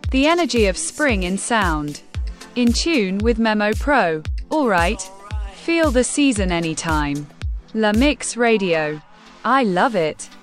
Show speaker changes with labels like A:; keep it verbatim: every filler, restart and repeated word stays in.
A: The energy of spring in sound. In tune with Memo Pro. Alright. Feel the season anytime. La Mix Radio. I love it.